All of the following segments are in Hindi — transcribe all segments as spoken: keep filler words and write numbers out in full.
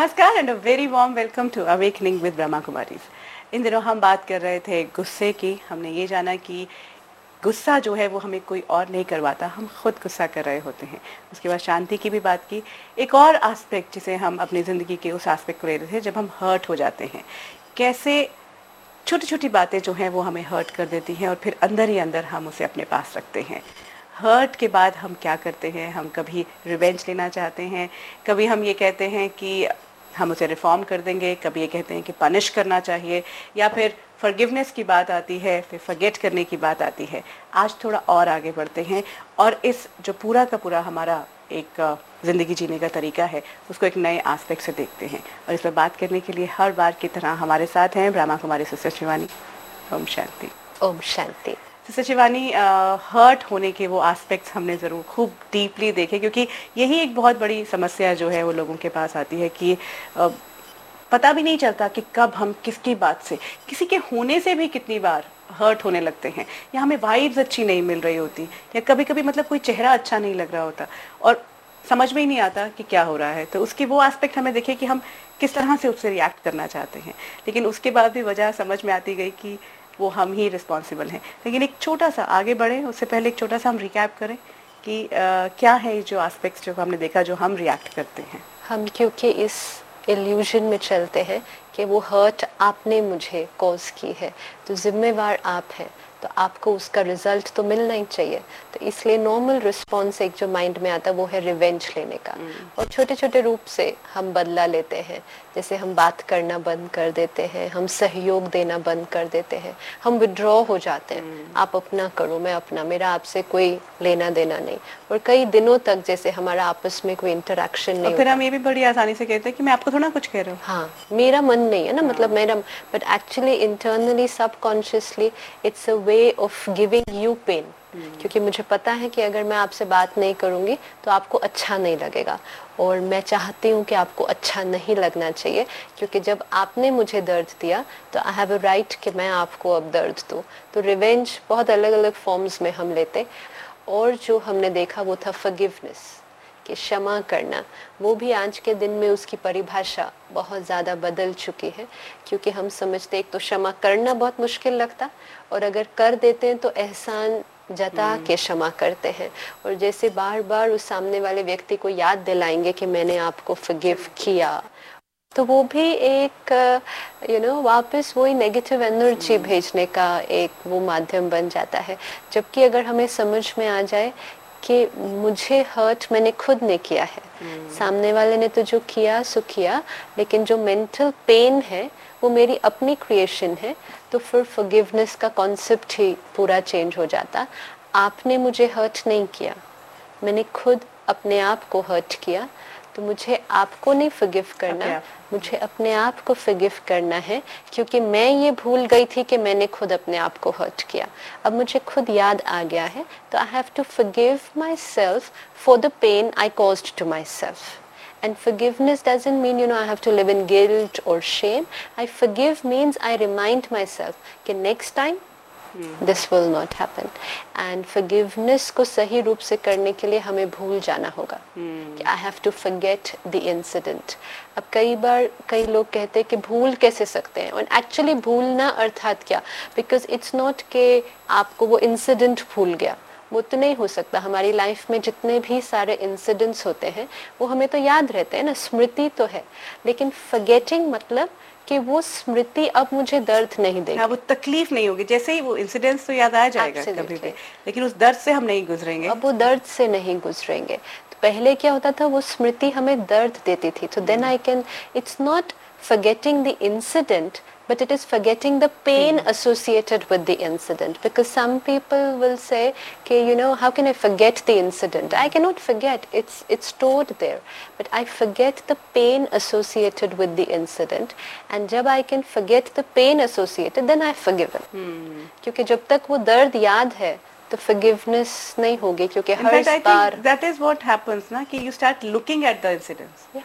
नमस्कार and a very warm welcome to awakening with Brahma Kumaris. इन दिनों हम बात कर रहे थे गुस्से की। हमने ये जाना कि गुस्सा जो है वो हमें कोई और नहीं करवाता, हम खुद गुस्सा कर रहे होते हैं। उसके बाद शांति की भी बात की। एक और एस्पेक्ट जिसे हम अपनी ज़िंदगी के उस एस्पेक्ट को ले रहे थे जब हम हर्ट हो जाते हैं, कैसे छोटी छोटी बातें जो हैं वो हमें हर्ट कर देती हैं और फिर अंदर ही अंदर हम उसे अपने पास रखते हैं। हर्ट के बाद हम क्या करते हैं, हम कभी रिवेंज लेना चाहते हैं, कभी हम ये कहते हैं कि हम उसे रिफॉर्म कर देंगे, कभी ये कहते हैं कि पनिश करना चाहिए, या फिर फॉरगिवनेस की बात आती है, फिर फॉरगेट करने की बात आती है। आज थोड़ा और आगे बढ़ते हैं और इस जो पूरा का पूरा हमारा एक ज़िंदगी जीने का तरीका है उसको एक नए एस्पेक्ट से देखते हैं। और इस पर बात करने के लिए हर बार की तरह हमारे साथ हैं Brahma Kumari sister Shivani. Om Shanti. Om Shanti. Sister Shivani, hurt होने के वो एस्पेक्ट्स हमने ज़रूर खूब डीपली देखे, क्योंकि यही एक बहुत बड़ी समस्या जो है वो लोगों के पास आती है कि uh, पता भी नहीं चलता कि कब हम किसकी बात से, किसी के होने से भी कितनी बार हर्ट होने लगते हैं, या हमें वाइब्स अच्छी नहीं मिल रही होती, या कभी कभी मतलब कोई चेहरा अच्छा नहीं लग रहा होता और समझ में ही नहीं आता कि क्या हो रहा है। तो उसकी वो एस्पेक्ट हमें देखे कि हम किस तरह से उससे रिएक्ट करना चाहते हैं, लेकिन उसके बाद भी वजह समझ में आती गई कि वो हम ही रिस्पॉन्सिबल हैं। लेकिन एक छोटा सा आगे बढ़े उससे पहले एक छोटा सा हम रिकैप करें कि आ, क्या है जो एस्पेक्ट्स जो हमने देखा जो हम रिएक्ट करते हैं। हम क्योंकि इस इल्यूजन में चलते हैं कि वो हर्ट आपने मुझे कॉज की है, तो जिम्मेवार आप हैं, तो आपको उसका रिजल्ट तो मिलना ही चाहिए। तो इसलिए नॉर्मल रिस्पॉन्स एक जो माइंड में आता है वो है रिवेंज लेने का। और छोटे छोटे रूप से हम बदला लेते हैं, जैसे हम बात करना बंद कर देते हैं, हम सहयोग देना बंद कर देते हैं, हम विड्रॉ हो जाते हैं। आप अपना करो, मैं अपना, मेरा आपसे कोई लेना देना नहीं। और कई दिनों तक जैसे हमारा आपस में कोई इंटरेक्शन नहीं, फिर हम ये भी बड़ी आसानी से कहते हैं कि मैं आपको थोड़ा कुछ कह रहा हूँ, हाँ मेरा मन नहीं है ना, मतलब मेरा, but actually internally subconsciously it's a way of giving you pen. क्योंकि मुझे पता है कि अगर मैं आपसे बात नहीं करूंगी तो आपको अच्छा नहीं लगेगा, और मैं चाहती हूँ कि आपको अच्छा नहीं लगना चाहिए, क्योंकि जब आपने मुझे दर्द दिया तो आई हैव अ राइट कि मैं आपको अब दर्द दूँ। तो रिवेंज बहुत अलग अलग फॉर्म्स में हम लेते। और जो हमने देखा वो था फॉरगिवनेस, कि क्षमा करना। वो भी आज के दिन में उसकी परिभाषा बहुत ज़्यादा बदल चुकी है, क्योंकि हम समझते एक तो क्षमा करना बहुत मुश्किल लगता, और अगर कर देते हैं तो एहसान जता के क्षमा करते हैं, और जैसे बार बार उस सामने वाले व्यक्ति को याद दिलाएंगे कि मैंने आपको फॉरगिव किया, तो वो भी एक यू नो वापस वही नेगेटिव एनर्जी भेजने का एक वो माध्यम बन जाता है। जबकि अगर हमें समझ में आ जाए कि मुझे हर्ट मैंने खुद ने किया है, सामने वाले ने तो जो किया सो किया, लेकिन जो मेंटल पेन है वो मेरी अपनी क्रिएशन है, तो फिर फॉरगिवनेस का कॉन्सेप्ट ही पूरा चेंज हो जाता। आपने मुझे हर्ट नहीं किया, मैंने खुद अपने आप को हर्ट किया, तो मुझे आपको नहीं फॉरगिव करना, मुझे अपने आप को फॉरगिव करना है, क्योंकि मैं ये भूल गई थी कि मैंने खुद अपने आप को हर्ट किया। अब मुझे खुद याद आ गया है, तो I have to forgive my self for the pen I caused to my self. And forgiveness doesn't mean, you know, I have to live in guilt or shame. I forgive means I remind myself कि next time this will not happen. And forgiveness को सही रूप से करने के लिए हमें भूल जाना होगा कि I have to forget the incident. अब कई बार कई लोग कहते हैं कि भूल कैसे सकते हैं, और एक्चुअली भूलना अर्थात क्या, बिकॉज इट्स नॉट कि आपको वो इंसिडेंट भूल गया, वो तो नहीं हो सकता। हमारी लाइफ में जितने भी सारे इंसिडेंट्स होते हैं वो हमें तो याद रहते हैं ना, स्मृति तो है, लेकिन फॉरगेटिंग मतलब कि वो स्मृति अब मुझे दर्द नहीं देगी। हाँ, वो तकलीफ नहीं होगी, जैसे ही वो इंसिडेंट्स तो याद आ जाएगा कभी भी, लेकिन उस दर्द से हम नहीं गुजरेंगे। अब वो दर्द से नहीं गुजरेंगे। तो पहले क्या होता था, वो स्मृति हमें दर्द देती थी, तो then I can, it's not forgetting the incident, but it is forgetting the pain mm. associated with the incident. Because some people will say, okay, you know, how can I forget the incident? I cannot forget, it's it's stored there, but I forget the pain associated with the incident, and जब I can forget the pain associated, then I've forgiven. mm. क्योंकि जब तक वो दर्द याद है तो forgiveness नहीं होगी, क्योंकि हर बार that is what happens ना, कि you start looking at the incidents. yeah.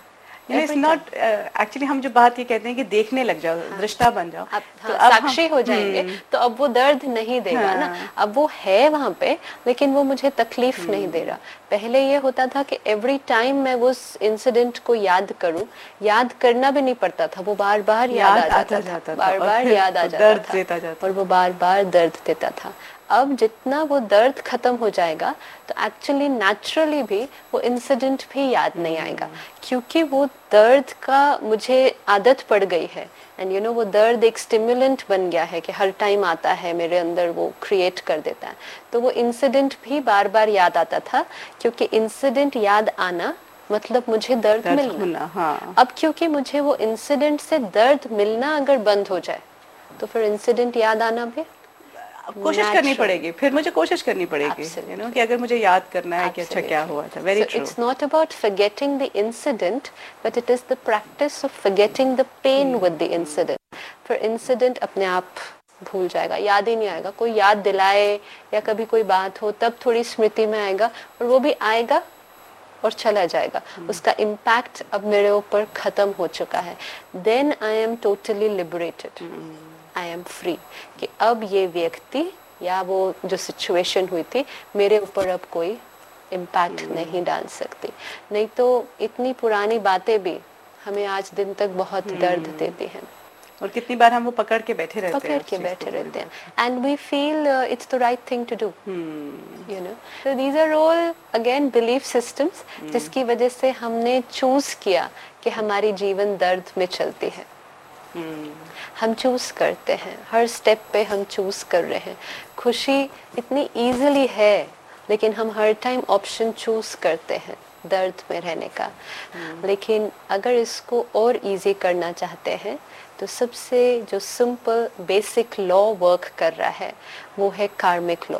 It's not actually हम जो बात ये कहते हैं कि देखने लग जाओ, हाँ, दृष्टा बन जाओ, अब तो हाँ, अब साक्षी हो जाएंगे तो अब वो दर्द नहीं देगा, हाँ, ना, अब वो है वहाँ पे लेकिन वो मुझे तकलीफ नहीं दे रहा। पहले ये होता था कि एवरी टाइम मैं उस इंसिडेंट को याद करूं, याद करना भी नहीं पड़ता था, वो बार बार याद, याद आ जाता, जाता था, बार बार याद आ जाता था, देता जाता और वो बार बार दर्द देता था। अब जितना वो दर्द खत्म हो जाएगा तो एक्चुअली नेचुरली भी वो इंसिडेंट भी याद नहीं आएगा, क्योंकि वो दर्द का मुझे आदत पड़ गई है। एंड यू नो वो दर्द एक स्टिमुलेंट बन गया है कि हर टाइम आता है मेरे अंदर, वो क्रिएट कर देता है। तो वो इंसिडेंट भी बार बार याद आता था, क्योंकि इंसिडेंट याद आना मतलब मुझे दर्द, दर्द मिलना, हाँ। अब क्योंकि मुझे वो इंसिडेंट से दर्द मिलना अगर बंद हो जाए तो फिर इंसिडेंट याद आना भी कोशिश करनी पड़ेगी, फिर मुझे कोशिश करनी पड़ेगी, यू नो, कि अगर मुझे याद करना है कि अच्छा क्या हुआ था। Very true. It's not about forgetting the incident but it is the practice of forgetting the pain with the incident. फिर इंसिडेंट अपने आप भूल जाएगा, याद ही नहीं आएगा। कोई याद दिलाए या कभी कोई बात हो तब थोड़ी स्मृति में आएगा, और वो भी आएगा और चला जाएगा, उसका इम्पैक्ट अब मेरे ऊपर खत्म हो चुका है। Then I am totally liberated, I am free, कि अब ये व्यक्ति या वो जो सिचुएशन हुई थी मेरे ऊपर अब कोई इम्पैक्ट नहीं डाल सकती। नहीं तो इतनी पुरानी बातें भी हमें आज दिन तक बहुत दर्द देती हैं, और कितनी बार हम वो पकड़ के बैठे रहते पकड़ हैं के बैठे रहते हैं and we feel it's the right thing to do, you know. So these are all again belief systems जिसकी वजह से हमने चूज किया कि हमारी जीवन दर्द में चलती है। Hmm. हम चूज करते हैं, हर स्टेप पे हम चूज कर रहे हैं। खुशी इतनी इजीली है लेकिन हम हर टाइम ऑप्शन चूज करते हैं दर्द में रहने का। hmm. लेकिन अगर इसको और इजी करना चाहते हैं तो सबसे जो सिंपल बेसिक लॉ वर्क कर रहा है वो है कार्मिक लॉ,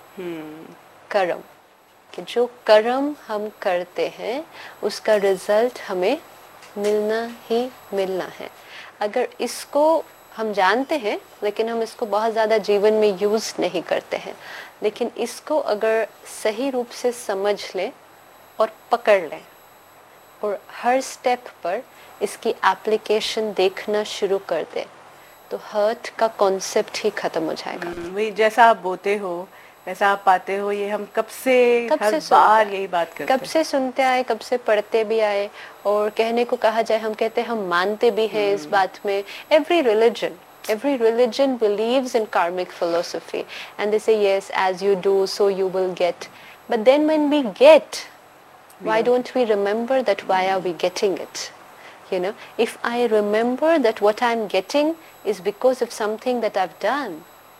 hmm. कर्म, कि जो कर्म हम करते हैं उसका रिजल्ट हमें मिलना ही मिलना है। अगर इसको हम जानते हैं लेकिन हम इसको बहुत ज़्यादा जीवन में यूज़ नहीं करते हैं, लेकिन इसको अगर सही रूप से समझ लें और पकड़ लें और हर स्टेप पर इसकी एप्लीकेशन देखना शुरू कर दें तो हर्ट का कॉन्सेप्ट ही खत्म हो जाएगा। वही जैसा आप बोते हो वैसा आप पाते हो, ये हम कब से कब हर से बार यही बात करते कब से सुनते आए, कब से पढ़ते भी आए, और कहने को कहा जाए हम कहते हैं हम मानते भी हैं इस बात में। Every religion every religion believes in karmic philosophy and they say yes, as you do so you will get, but then when we get, why don't we remember that why are we getting it? You know, if I remember that what I'm getting is because of something that I've done,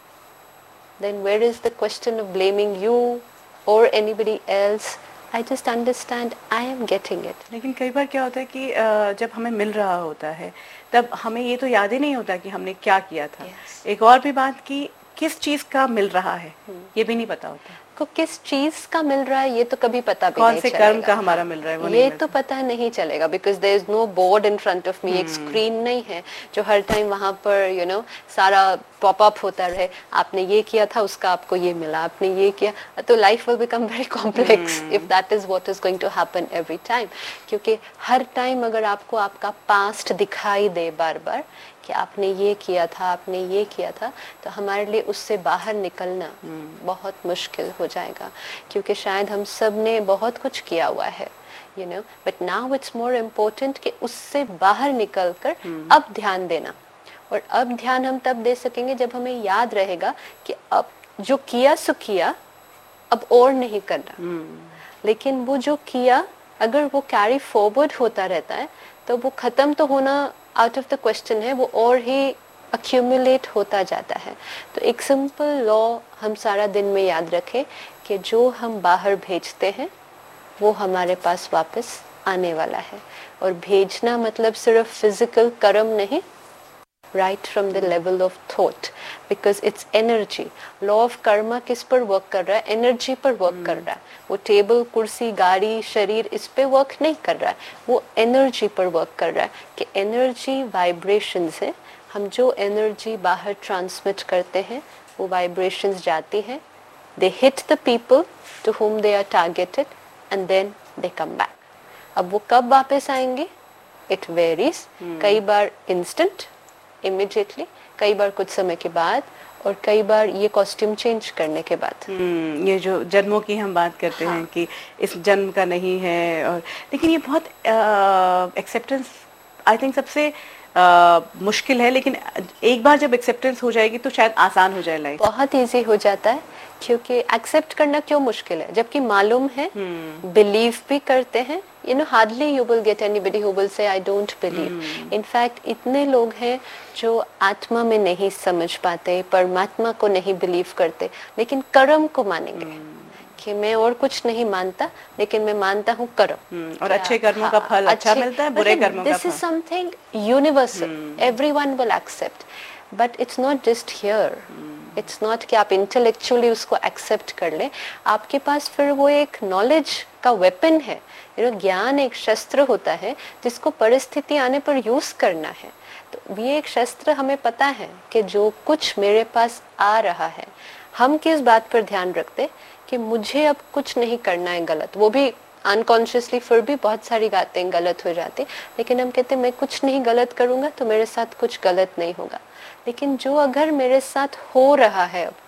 then where is the question of blaming you or anybody else? I just understand I am getting it. लेकिन कई बार क्या होता है कि जब हमें मिल रहा होता है तब हमें ये तो याद ही नहीं होता कि हमने क्या किया था। yes. एक और भी बात कि किस चीज का मिल रहा है hmm. ये भी नहीं पता होता को किस चीज का मिल रहा है, ये तो कभी पता भी नहीं चलेगा। कौन से कर्म का हमारा मिल रहा है वो ये तो पता नहीं चलेगा, because there is know board in front of me. एक स्क्रीन नहीं है जो हर टाइम वहां पर यू you नो know, सारा पॉप अप होता रहे, आपने ये किया था उसका आपको ये मिला, आपने ये किया, तो life will become very complex if that is what is going to happen every time. क्योंकि हर टाइम अगर आपको आपका पास्ट दिखाई दे बार बार कि आपने ये किया था, आपने ये किया था, तो हमारे लिए उससे बाहर निकलना hmm. बहुत मुश्किल हो जाएगा। क्योंकि शायद हम सब ने बहुत कुछ किया हुआ है, you know, but now it's more important कि उससे बाहर निकल कर hmm. अब ध्यान देना। और अब ध्यान हम तब दे सकेंगे जब हमें याद रहेगा कि अब जो किया सो किया, अब और नहीं करना। hmm. लेकिन वो जो किया अगर वो कैरी फॉरवर्ड होता रहता है तो वो खत्म तो होना आउट ऑफ द क्वेश्चन है, वो और ही अक्यूमुलेट होता जाता है। तो एक सिंपल लॉ हम सारा दिन में याद रखें कि जो हम बाहर भेजते हैं वो हमारे पास वापस आने वाला है। और भेजना मतलब सिर्फ फिजिकल कर्म नहीं, right from the level of thought, because it's energy. law of karma किस पर वर्क कर रहा है? एनर्जी पर वर्क hmm. कर रहा है। वो टेबल, कुर्सी, गाड़ी, शरीर इस पे वर्क नहीं कर रहा है, वो एनर्जी पर वर्क कर रहा है। कि एनर्जी वाइब्रेशंस है, हम जो एनर्जी बाहर ट्रांसमिट करते हैं वो वाइब्रेशंस जाती हैं, they hit the people to whom they are targeted and then they come back. अब वो कब वापस आएंगे? इट वेरीज, कई बार इंस्टेंट, इमिडिएटली, कई बार कुछ समय के बाद, और कई बार ये कॉस्ट्यूम चेंज करने के बाद। हम्म, ये जो जन्मों की हम बात करते हाँ. हैं कि इस जन्म का नहीं है, और लेकिन ये बहुत एक्सेप्टेंस आई थिंक सबसे uh, मुश्किल है, लेकिन एक बार जब एक्सेप्टेंस हो जाएगी तो शायद आसान हो जाए लाइफ। बहुत इजी हो जाता है, क्योंकि एक्सेप्ट करना क्यों मुश्किल है जबकि मालूम है, बिलीव भी करते हैं। You know hardly you will get anybody who will say I don't believe. In fact इतने लोग हैं जो आत्मा में नहीं समझ पाते, परमात्मा को नहीं बिलीव करते, लेकिन कर्म को मानेंगे कि मैं और कुछ नहीं मानता, लेकिन मैं मानता हूँ कर्म, और अच्छे कर्मों का फल अच्छा मिलता है, बुरे कर्मों का फल। This is something universal, everyone will accept, but it's not just here. It's not कि आप इंटेलेक्चुअली उसको एक्सेप्ट कर ले, आपके पास फिर वो एक नॉलेज का वेपन है। यू नो ज्ञान एक शस्त्र होता है जिसको परिस्थिति आने पर यूज करना है। तो ये एक शस्त्र, हमें पता है कि जो कुछ मेरे पास आ रहा है, हम किस बात पर ध्यान रखते कि मुझे अब कुछ नहीं करना है गलत, वो भी अनकॉन्शियसली, फिर भी बहुत सारी बातें गलत हो जाती, लेकिन हम कहते मैं कुछ नहीं गलत करूंगा तो मेरे साथ कुछ गलत नहीं होगा। लेकिन जो अगर मेरे साथ हो रहा है अब,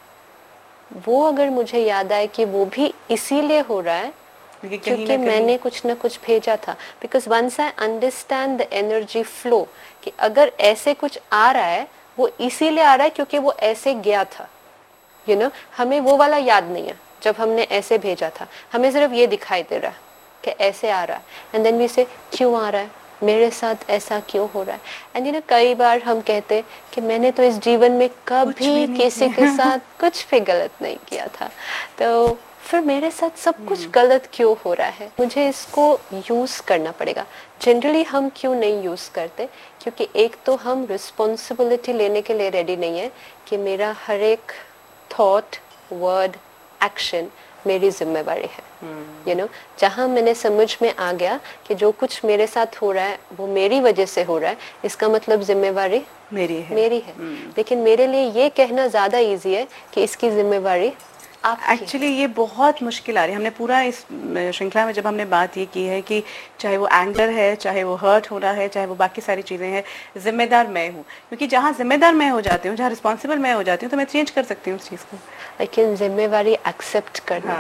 वो अगर मुझे याद आए कि वो भी इसीलिए हो रहा है क्योंकि मैंने कुछ ना कुछ भेजा था। Because once I understand the energy flow, कि अगर ऐसे कुछ आ रहा है वो इसीलिए आ रहा है क्योंकि वो ऐसे गया था। यू you नो know, हमें वो वाला याद नहीं है जब हमने ऐसे भेजा था, हमें सिर्फ ये दिखाई दे रहा है कि ऐसे आ रहा है, एंड देन वी से क्यों आ रहा है, मेरे साथ ऐसा क्यों हो रहा है। एंड यू नो कई बार हम कहते कि मैंने तो इस जीवन में कभी किसी के साथ कुछ भी गलत नहीं किया था, तो फिर मेरे साथ सब कुछ गलत क्यों हो रहा है। मुझे इसको यूज करना पड़ेगा। जनरली हम क्यों नहीं यूज करते, क्योंकि एक तो हम रिस्पॉन्सिबिलिटी लेने के लिए रेडी नहीं है कि मेरा हर एक थॉट, वर्ड, एक्शन मेरी जिम्मेवारी है। यू नो जहाँ मैंने समझ में आ गया कि जो कुछ मेरे साथ हो रहा है वो मेरी वजह से हो रहा है, इसका मतलब जिम्मेवारी मेरी है मेरी है। लेकिन मेरे लिए ये कहना ज्यादा इजी है कि इसकी जिम्मेवारी एक्चुअली ये बहुत मुश्किल आ रही है। हमने पूरा इस श्रृंखला में जब हमने बात ये की है कि चाहे वो एंगर है, चाहे वो हर्ट हो रहा है, चाहे वो बाकी सारी चीज़ें हैं, जिम्मेदार मैं हूँ। क्योंकि जहाँ जिम्मेदार मैं हो जाती हूँ, जहाँ रिस्पॉन्सिबल मैं हो जाती हूँ, तो मैं चेंज कर सकती हूँ उस चीज़ को। लेकिन जिम्मेवारी एक्सेप्ट करना,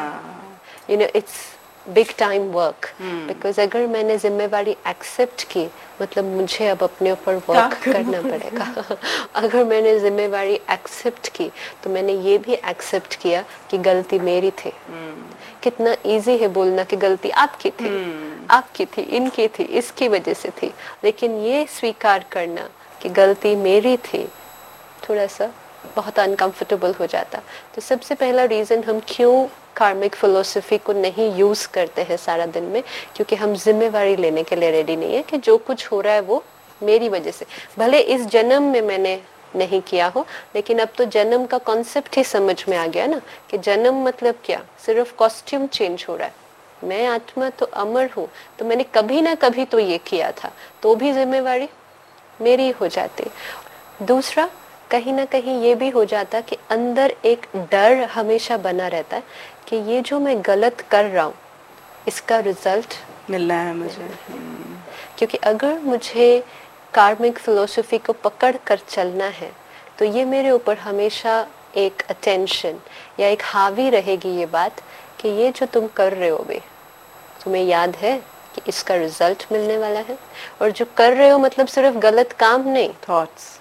you know it's big time work. Because अगर मैंने जिम्मेवारी एक्सेप्ट की, मतलब मुझे अब अपने ऊपर वर्क करना पड़ेगा। अगर मैंने जिम्मेवारी एक्सेप्ट की तो मैंने ये भी एक्सेप्ट किया कि गलती मेरी थी। hmm. कितना इजी है बोलना कि गलती आपकी थी, hmm. आपकी थी, इनकी थी, इसकी वजह से थी, लेकिन ये स्वीकार करना कि गलती मेरी थी थोड़ा सा बहुत अनकंफर्टेबल हो जाता। तो सबसे पहला रीजन हम क्यों कार्मिक फिलोसफी को नहीं यूज करते हैं सारा दिन में, क्योंकि हम जिम्मेवारी लेने के लिए रेडी नहीं है कि जो कुछ हो रहा है वो मेरी वजह से। भले इस जन्म में मैंने नहीं किया हो, लेकिन अब तो जन्म का कॉन्सेप्ट ही समझ में आ गया ना, कि जन्म मतलब क्या, सिर्फ कॉस्ट्यूम चेंज हो रहा है। मैं आत्मा तो अमर हूँ, तो मैंने कभी ना कभी तो ये किया था, तो भी जिम्मेवारी मेरी हो जाती। दूसरा, कहीं ना कहीं ये भी हो जाता कि अंदर एक डर हमेशा बना रहता है कि ये जो मैं गलत कर रहा हूँ इसका रिजल्ट मिलना है मुझे। क्योंकि अगर मुझे कार्मिक फिलोसफी को पकड़ कर चलना है तो ये मेरे ऊपर हमेशा एक अटेंशन या एक हावी रहेगी ये बात कि ये जो तुम कर रहे हो बे, तुम्हें याद है कि इसका रिजल्ट मिलने वाला है। और जो कर रहे हो मतलब सिर्फ गलत काम नहीं, thoughts.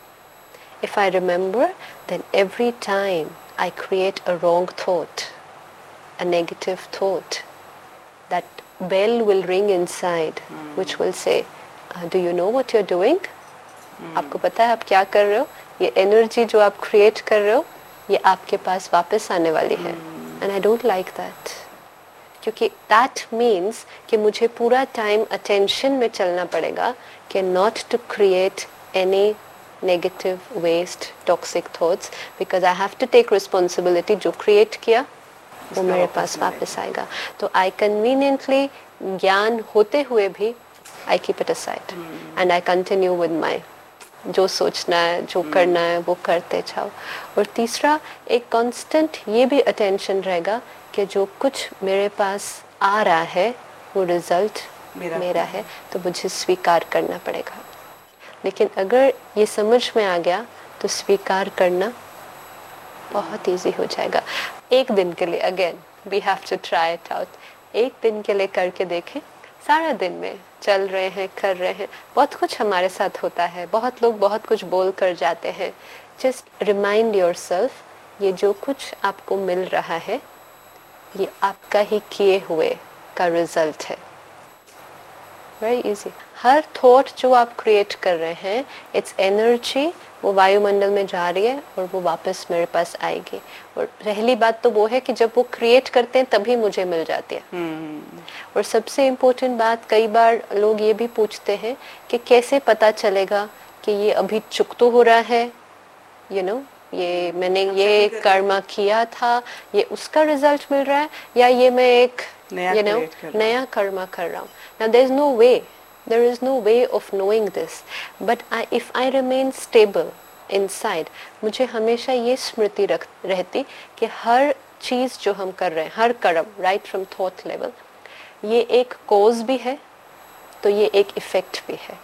If I remember, then every time I create a wrong thought, a negative thought, that bell will ring inside, mm. which will say, uh, do you know what you're doing? Mm. आपको पता है आप क्या कर रहे हो? ये एनर्जी जो आप क्रिएट कर रहे हो, ये आपके पास वापस आने वाली है। mm. And I don't like that. क्योंकि that means कि मुझे पूरा टाइम attention में चलना पड़ेगा कि not to create any negative, waste, toxic thoughts, because I have to take responsibility। जो create किया वो मेरे पास वापस आएगा। तो I conveniently ज्ञान होते हुए भी I keep it aside hmm. and I continue with my जो सोचना है, जो hmm. करना है वो करते जाओ। और तीसरा, एक constant ये भी attention रहेगा कि जो कुछ मेरे पास आ रहा है वो result मेरा, मेरा है, तो मुझे स्वीकार करना पड़ेगा। लेकिन अगर ये समझ में आ गया तो स्वीकार करना बहुत इजी हो जाएगा। एक दिन के लिए, again we have to try it out, एक दिन के लिए करके देखें। सारा दिन में चल रहे हैं, कर रहे हैं, बहुत कुछ हमारे साथ होता है, बहुत लोग बहुत कुछ बोल कर जाते हैं। जस्ट रिमाइंड योरसेल्फ, ये जो कुछ आपको मिल रहा है ये आपका ही किए हुए का रिजल्ट है। Very easy. हर थॉट जो आप क्रिएट कर रहे हैं, इट्स एनर्जी, वो वायुमंडल में जा रही है और वो वापस मेरे पास आएगी। और पहली बात तो वो है कि जब वो क्रिएट करते हैं तभी मुझे मिल जाती है। hmm. और सबसे इम्पोर्टेंट बात, कई बार लोग ये भी पूछते हैं कि कैसे पता चलेगा कि ये अभी चुक तो हो रहा है, यू you नो know, ये मैंने ये कर्म किया था, ये उसका रिजल्ट मिल रहा है, या ये मैं एक यू नो नया कर्म कर रहा हूँ। Now there is no way, there is no way of knowing this, but I, if I remain stable inside, मुझे हमेशा ये स्मृति रख रहती कि हर चीज जो हम कर रहे हैं, हर कर्म, right from thought level, ये एक cause भी है तो ये एक effect भी है।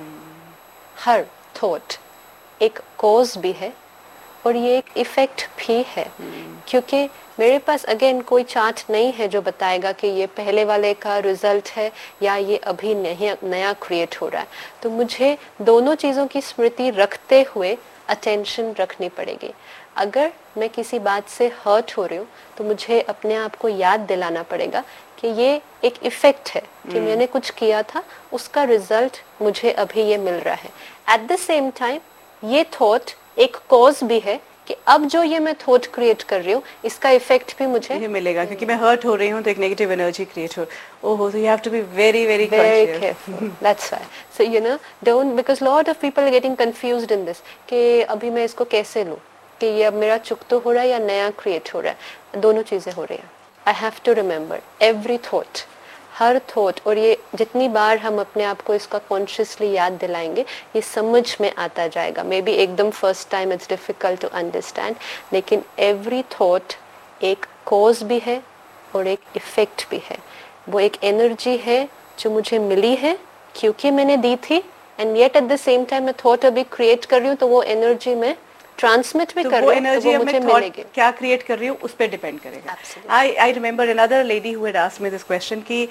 hmm. हर thought एक cause भी है और ये एक इफेक्ट भी है। hmm. क्योंकि मेरे पास अगेन कोई चार्ट नहीं है जो बताएगा कि ये पहले वाले का रिजल्ट है या ये अभी नहीं नया क्रिएट हो रहा है। तो मुझे दोनों चीज़ों की स्मृति रखते हुए अटेंशन रखनी पड़ेगी। अगर मैं किसी बात से हर्ट हो रही हूँ तो मुझे अपने आप को याद दिलाना पड़ेगा कि ये एक इफेक्ट है कि hmm. मैंने कुछ किया था, उसका रिजल्ट मुझे अभी ये मिल रहा है। एट द सेम टाइम ये थॉट एक कॉज भी है कि अब जो ये मैं थॉट क्रिएट कर रही हूँ इसका इफेक्ट भी मुझे ये मिलेगा, क्योंकि मैं हर्ट हो रही हूँ तो एक नेगेटिव एनर्जी क्रिएट हो ओहो, so you have to be very very very conscious. careful. That's why. So you know, don't, because lot of people are getting confused in this कि अभी मैं इसको कैसे लूँ कि ये अब मेरा चुक तो हो रहा है या नया क्रिएट हो रहा है। दोनों चीजें हो रही हैं। I have to remember every thought, her thought, और ये जितनी बार हम अपने आप को इसका कॉन्शियसली याद दिलाएंगे ये समझ में आता जाएगा। मे बी एकदम first time it's difficult to understand, लेकिन एवरी थॉट एक कॉज भी है और एक इफेक्ट भी है। वो एक एनर्जी है जो मुझे मिली है क्योंकि मैंने दी थी, and yet at the same time मैं थॉट अभी क्रिएट कर रही हूँ तो वो एनर्जी में ट्रांसमिट भी तो कर वो रही हूँ, एनर्जी तो वो मुझे मिलेगी। क्या क्रिएट कर रही हूँ उस पर डिपेंड करेगा। आई I remember another lady who had asked me this question कि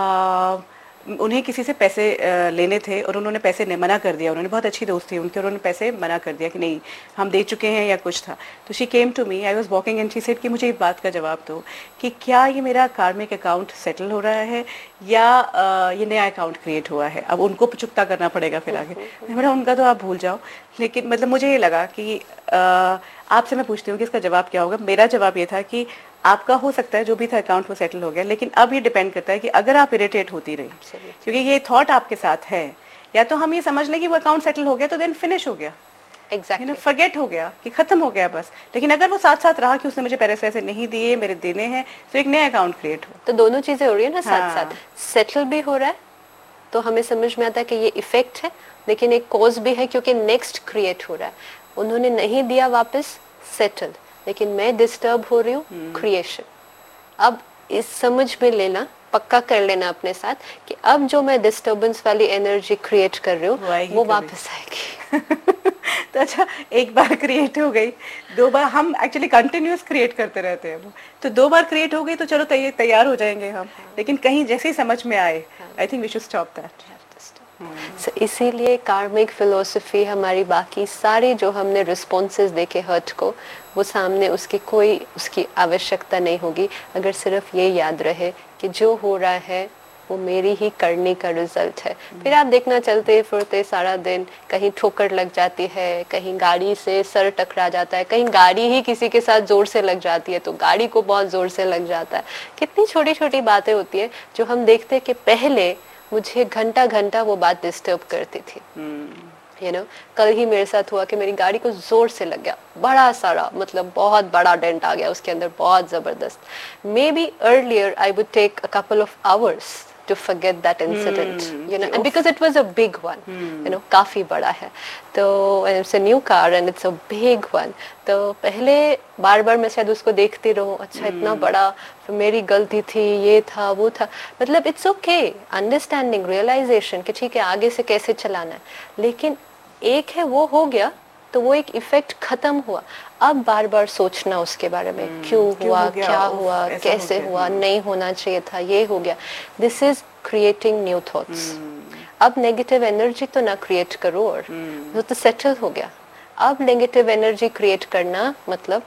uh, उन्हें किसी से पैसे uh, लेने थे और उन्होंने पैसे ने मना कर दिया। उन्होंने बहुत अच्छी दोस्त थी उनके, उन्होंने पैसे मना कर दिया कि नहीं हम दे चुके हैं या कुछ था। तो she came to me, I was walking and she said कि मुझे एक बात का जवाब दो कि क्या ये मेरा कार्मिक अकाउंट सेटल हो रहा है या uh, ये नया अकाउंट क्रिएट हुआ है, अब उनको चुकता करना पड़ेगा फिर आगे। मेरा उनका तो आप भूल जाओ, लेकिन मतलब मुझे ये लगा कि uh, आपसे मैं पूछती हूँ कि इसका जवाब क्या होगा। मेरा जवाब ये था कि आपका हो सकता है जो भी था अकाउंट वो सेटल हो गया, लेकिन अब ये डिपेंड करता है कि अगर आप इरिटेट होती रही, क्योंकि ये थॉट आपके साथ है, या तो हम ये समझ लें कि वो अकाउंट सेटल हो गया तो देन फिनिश हो गया, एग्जैक्टली फॉरगेट हो गया कि खत्म हो गया बस। लेकिन अगर वो साथ साथ रहा कि उसने मुझे पैसे ऐसे नहीं दिए, मेरे देने हैं, तो एक नया अकाउंट क्रिएट हो। तो दोनों चीजें हो रही है ना साथ हाँ. साथ सेटल भी हो रहा है तो हमें समझ में आता है कि ये इफेक्ट है, लेकिन एक कॉज भी है क्योंकि नेक्स्ट क्रिएट हो रहा है। उन्होंने नहीं दिया वापस, सेटल, लेकिन मैं डिस्टर्ब हो रही हूँ, क्रिएशन। अब इस समझ में लेना, पक्का कर लेना अपने साथ कि अब जो मैं डिस्टर्बेंस वाली एनर्जी क्रिएट कर रही हूँ वो, वो वापस आएगी। तो अच्छा, एक बार क्रिएट हो गई, दो बार हम एक्चुअली कंटिन्यूअस क्रिएट करते रहते हैं, तो दो बार क्रिएट हो गई तो चलो तैयार तैयार हो जाएंगे हम, लेकिन कहीं जैसे ही समझ में आए, I think we should stop that. So, इसीलिए कार्मिक फिलोसफी हमारी बाकी सारी जो हमने रिस्पॉन्सेज देखे हर्ट को, वो सामने उसकी कोई उसकी आवश्यकता नहीं होगी अगर सिर्फ ये याद रहे कि जो हो रहा है वो मेरी ही करने का रिजल्ट है। फिर आप देखना चलते फिरते सारा दिन कहीं ठोकर लग जाती है, कहीं गाड़ी से सर टकरा जाता है, कहीं गाड़ी ही किसी के साथ जोर से लग जाती है तो गाड़ी को बहुत जोर से लग जाता है। कितनी छोटी छोटी बातें होती है जो हम देखते हैं कि पहले मुझे घंटा घंटा वो बात डिस्टर्ब करती थी। यू नो, कल ही मेरे साथ हुआ कि मेरी गाड़ी को जोर से लग गया, बड़ा सारा, मतलब बहुत बड़ा डेंट आ गया उसके अंदर, बहुत जबरदस्त। May be earlier I would take a couple of hours to forget that incident, hmm. you know, and because it was a big one, hmm. you know, काफी बड़ा है, तो it's a new car and it's a big one, तो पहले बार बार मैं शायद उसको देखती रहूं, अच्छा hmm. इतना बड़ा, फिर मेरी गलती थी, ये था वो था, मतलब it's okay, understanding, realization कि ठीक है आगे से कैसे चलाना है, लेकिन एक है वो हो गया तो वो एक इफेक्ट खत्म हुआ, अब बार बार सोचना उसके बारे में, hmm, क्यों, क्यों हुआ, क्या हुआ, कैसे हुआ, नहीं होना चाहिए था, ये हो गया, this is creating new thoughts. अब नेगेटिव एनर्जी तो ना क्रिएट करो, और hmm. वो तो सेटल हो गया, अब नेगेटिव एनर्जी क्रिएट करना मतलब,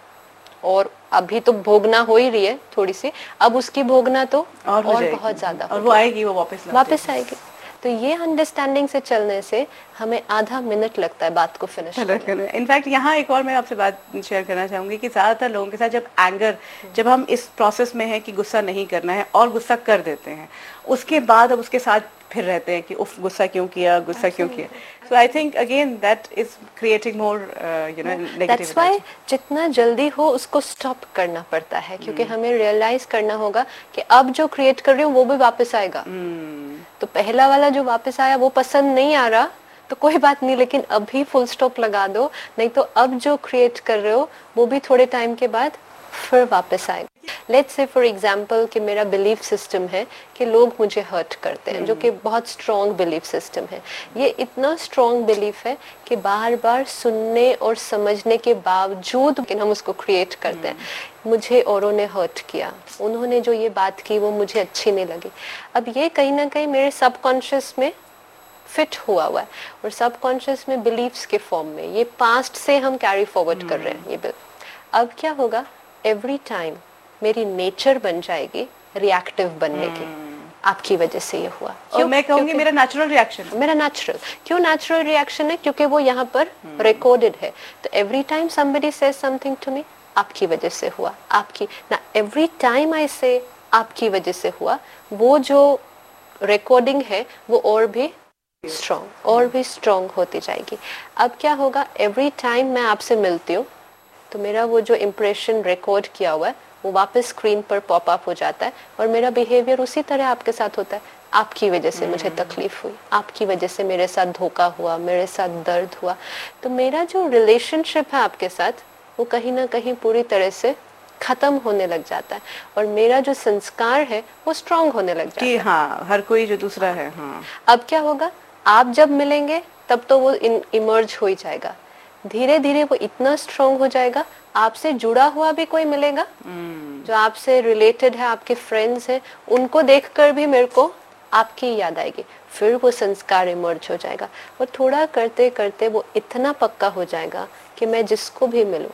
और अभी तो भोगना हो ही रही है थोड़ी सी, अब उसकी भोगना तो और, और बहुत ज्यादा, और वो आएगी, वो वापस वापस आएगी। तो ये अंडरस्टैंडिंग से चलने से हमें आधा मिनट लगता है बात को फिनिश करने। इनफैक्ट यहाँ एक और मैं आपसे बात शेयर करना चाहूंगी कि ज़्यादातर लोगों के साथ जब एंगर, जब हम इस प्रोसेस में है कि गुस्सा नहीं करना है और गुस्सा कर देते हैं, उसके बाद अब उसके साथ फिर रहते हैं कि उफ गुस्सा क्यों किया, गुस्सा क्यों किया। सो I think again that is creating more you know negative. That's why जितना जल्दी हो उसको स्टॉप करना पड़ता है, क्योंकि hmm. हमें रियलाइज करना होगा कि अब जो क्रिएट कर रही हूँ वो भी वापस आएगा। hmm. तो पहला वाला जो वापस आया वो पसंद नहीं आ रहा तो कोई बात नहीं, लेकिन अभी फुल स्टॉप लगा दो, नहीं तो अब जो क्रिएट कर रहे हो वो भी थोड़े टाइम के बाद फिर वापस आएगा। लेट्स से फॉर एग्जांपल कि मेरा बिलीफ सिस्टम है कि लोग मुझे हर्ट करते हैं, hmm. जो कि बहुत स्ट्रॉन्ग बिलीफ सिस्टम है। ये इतना स्ट्रॉन्ग बिलीफ है कि बार बार सुनने और समझने के बावजूद हम उसको क्रिएट करते हैं। hmm. मुझे औरों ने हर्ट किया, उन्होंने जो ये बात की वो मुझे अच्छी नहीं लगी। अब ये कहीं ना कहीं मेरे सबकॉन्शियस में फिट हुआ हुआ है, और सबकॉन्शियस में बिलीफ्स के फॉर्म में ये पास्ट से हम कैरी फॉरवर्ड hmm. कर रहे हैं ये। अब क्या होगा, एवरी टाइम मेरी नेचर बन जाएगी रिएक्टिव बनने hmm. की, आपकी वजह से ये हुआ। और मैं कहूंगी मेरा नेचुरल रिएक्शन, मेरा नेचुरल क्यों नेचुरल रिएक्शन है, क्योंकि वो यहाँ पर रिकॉर्डेड hmm. है। तो every time somebody says something to me, आपकी वजह से हुआ, आपकी ना, एवरी टाइम आई से आपकी वजह से हुआ, वो जो रिकॉर्डिंग है वो और भी स्ट्रॉन्ग और भी स्ट्रॉन्ग होती जाएगी। अब क्या होगा, एवरी टाइम मैं आपसे मिलती हूँ तो मेरा वो जो इम्प्रेशन रिकॉर्ड किया हुआ है वो वापस स्क्रीन पर पॉप अप हो जाता है, और मेरा बिहेवियर उसी तरह आपके साथ होता है। आपकी वजह से मुझे तकलीफ हुई, आपकी वजह से मेरे साथ धोखा हुआ, मेरे साथ दर्द हुआ, तो मेरा जो रिलेशनशिप है आपके साथ वो कहीं ना कहीं पूरी तरह से खत्म होने लग जाता है, और मेरा जो संस्कार है वो स्ट्रॉन्ग होने लग जाता है। हाँ, हर कोई जो दूसरा है। हाँ। अब क्या होगा, आप जब मिलेंगे तब तो वो इमर्ज हो ही जाएगा, धीरे धीरे वो इतना स्ट्रॉन्ग हो जाएगा, आपसे जुड़ा हुआ भी कोई मिलेगा hmm. जो आपसे रिलेटेड है, आपके फ्रेंड्स हैं, उनको देखकर भी मेरे को आपकी याद आएगी, फिर वो संस्कार इमर्ज हो जाएगा, और थोड़ा करते करते वो इतना पक्का हो जाएगा कि मैं जिसको भी मिलूं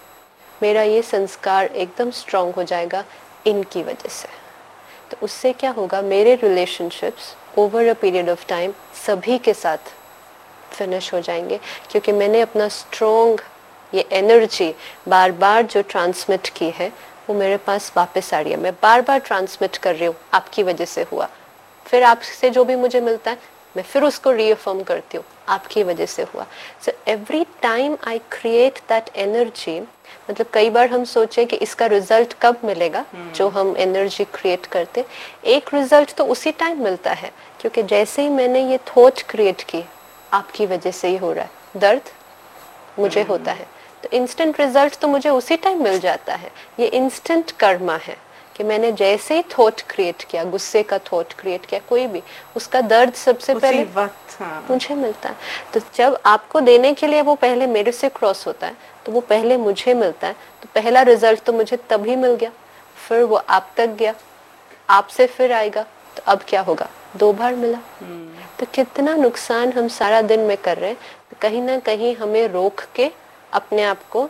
मेरा ये संस्कार एकदम स्ट्रॉन्ग हो जाएगा इनकी वजह से। तो उससे क्या होगा, मेरे relationships over a period of time सभी के साथ फिनिश हो जाएंगे, क्योंकि मैंने अपना स्ट्रॉन्ग ये एनर्जी बार बार जो ट्रांसमिट की है वो मेरे पास वापस आ रही है। मैं बार बार ट्रांसमिट कर रही हूँ, आपकी वजह से हुआ, फिर आपसे जो भी मुझे मिलता है मैं फिर उसको रीअफर्म करती हूँ, आपकी वजह से हुआ। So every time I create that energy, मतलब कई बार हम सोचे कि इसका रिजल्ट कब मिलेगा, hmm. जो हम एनर्जी क्रिएट करते, एक रिजल्ट तो उसी टाइम मिलता है, क्योंकि जैसे ही मैंने ये थॉट क्रिएट की आपकी वजह से ही हो रहा है, दर्द मुझे hmm. होता है, तो इंस्टेंट रिजल्ट तो मुझे उसी टाइम मिल जाता है। ये इंस्टेंट कर्मा है कि मैंने जैसे ही थॉट क्रिएट किया, गुस्से का थॉट क्रिएट किया, कोई भी, उसका दर्द सबसे पहले वक्त हाँ। मुझे मिलता है। तो जब आपको देने के लिए वो पहले मेरे से क्रॉस होता है तो वो पहले मुझे मिलता है, तो पहला रिजल्ट तो मुझे तभी मिल गया, फिर वो आप तक गया, आपसे फिर आएगा, तो अब क्या होगा, दो बार मिला। hmm. तो कितना नुकसान हम सारा दिन में कर रहे हैं। तो कहीं ना कहीं हमें रोक के अपने आप को,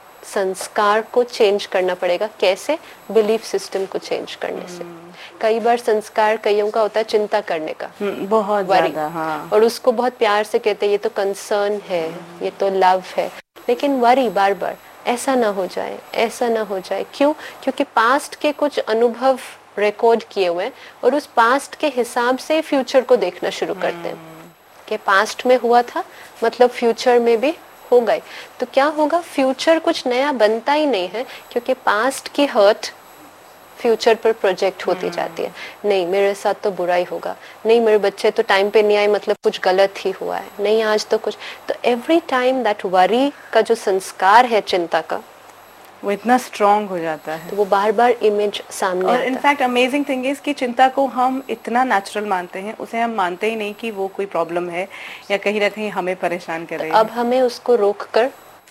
संस्कार को चेंज करना पड़ेगा। कैसे, बिलीफ सिस्टम को चेंज करने hmm. से। कई बार संस्कार कईयों का होता है चिंता करने का, hmm, बहुत ज्यादा, हाँ। और उसको बहुत प्यार से कहते हैं ये तो कंसर्न है, hmm. ये तो लव है, लेकिन वरी बार बार ऐसा ना हो जाए, ऐसा ना हो जाए। क्यों? क्योंकि पास्ट के कुछ अनुभव रिकॉर्ड किए हुए हैं, और उस पास्ट के हिसाब से फ्यूचर को देखना शुरू करते हैं hmm. कि पास्ट में हुआ था मतलब फ्यूचर में भी हो गए। तो क्या होगा, फ्यूचर कुछ नया बनता ही नहीं है, क्योंकि पास्ट की हर्ट फ्यूचर पर प्रोजेक्ट होती जाती है। नहीं मेरे साथ तो बुरा ही होगा, नहीं मेरे बच्चे तो टाइम पे नहीं आए मतलब कुछ गलत ही हुआ है, नहीं आज तो कुछ, तो एवरी टाइम दैट वरी का जो संस्कार है चिंता का वो इतना स्ट्रॉन्ग हो जाता है, तो वो बार बार इमेज सामने और आता इनफैक्ट अमेजिंग थिंग इज कि चिंता को हम इतना नेचुरल मानते हैं, उसे हम मानते ही नहीं कि वो कोई प्रॉब्लम है या कहीं ना कहीं हमें परेशान कर रही है। है। अब हमें उसको रोक कर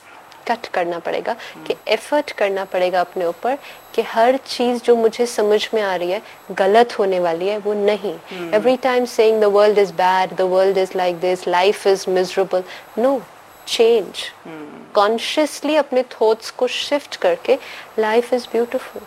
कट करना पड़ेगा कि एफर्ट करना पड़ेगा अपने ऊपर कि हर चीज जो मुझे समझ में आ रही है गलत होने वाली है वो नहीं। Every time saying the world is bad, the world is like this, life is miserable, no, change consciously अपने थॉट्स को शिफ्ट करके life is beautiful,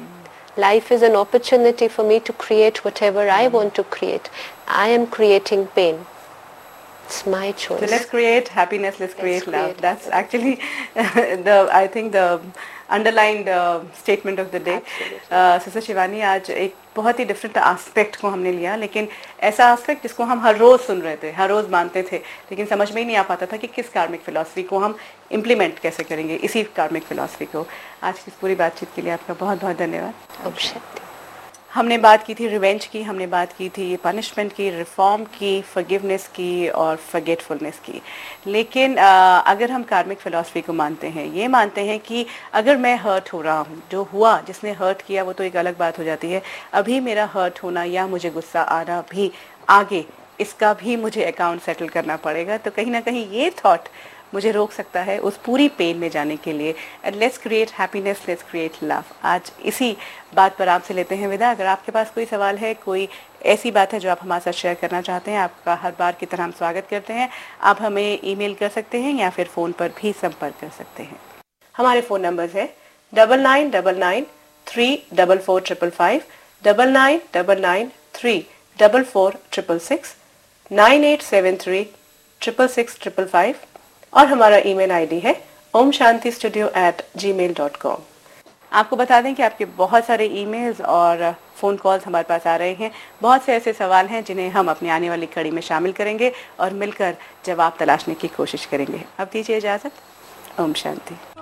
life is an opportunity for me to create whatever I want to create, I am creating pen, it's my choice. So let's create happiness, let's create Let's love. create That's actually the, I think the underlined uh, statement of the day. Sister Shivani, आज एक बहुत ही डिफरेंट एस्पेक्ट को हमने लिया, लेकिन ऐसा एस्पेक्ट जिसको हम हर रोज़ सुन रहे थे, हर रोज़ मानते थे, लेकिन समझ में ही नहीं आ पाता था कि किस कार्मिक फिलॉसफी को हम इम्प्लीमेंट कैसे करेंगे, इसी कार्मिक फिलॉसफी को। आज की इस पूरी बातचीत के लिए आपका बहुत बहुत धन्यवाद। ओम शांति। हमने बात की थी रिवेंज की, हमने बात की थी पनिशमेंट की, रिफॉर्म की, फॉरगिवनेस की और फॉरगेटफुलनेस की। लेकिन आ, अगर हम कार्मिक फिलॉसफी को मानते हैं, ये मानते हैं कि अगर मैं हर्ट हो रहा हूँ, जो हुआ, जिसने हर्ट किया वो तो एक अलग बात हो जाती है, अभी मेरा हर्ट होना या मुझे गुस्सा आना भी आगे, इसका भी मुझे अकाउंट सेटल करना पड़ेगा। तो कहीं ना कहीं ये थॉट मुझे रोक सकता है उस पूरी पेन में जाने के लिए। And let's create happiness, let's create love. आज इसी बात पर आपसे लेते हैं विदा। अगर आपके पास कोई सवाल है, कोई ऐसी बात है जो आप हमारे साथ शेयर करना चाहते हैं, आपका हर बार की तरह हम स्वागत करते हैं। आप हमें ईमेल कर सकते हैं या फिर फ़ोन पर भी संपर्क कर सकते हैं। हमारे फ़ोन नंबर्स है double nine double nine three double four triple five, double nine double nine three double four triple six, nine eight seven three triple six triple five, और हमारा ईमेल आईडी है ओम शांति स्टूडियो एट जी मेल डॉट कॉम। आपको बता दें कि आपके बहुत सारे ईमेल्स और फ़ोन कॉल्स हमारे पास आ रहे हैं। बहुत से ऐसे सवाल हैं जिन्हें हम अपनी आने वाली कड़ी में शामिल करेंगे और मिलकर जवाब तलाशने की कोशिश करेंगे। अब दीजिए इजाज़त। ओम शांति।